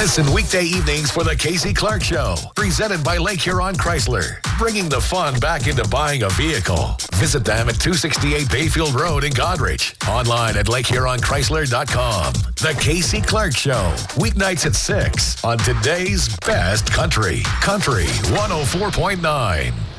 Listen weekday evenings for the Casey Clark Show, presented by Lake Huron Chrysler, bringing the fun back into buying a vehicle. Visit them at 268 Bayfield Road in Goderich. Online at LakeHuronChrysler.com. The Casey Clark Show, weeknights at 6 on today's best country. Country 104.9.